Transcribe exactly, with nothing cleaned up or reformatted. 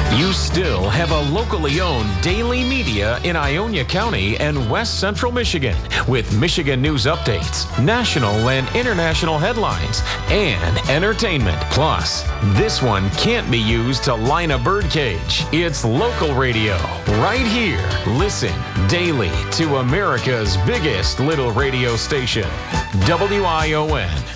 You still have a locally owned daily media in Ionia County and West Central Michigan with Michigan news updates, national and international headlines, and entertainment. Plus, this one can't be used to line a birdcage. It's local radio right here. Listen daily to America's biggest little radio station, W I O N.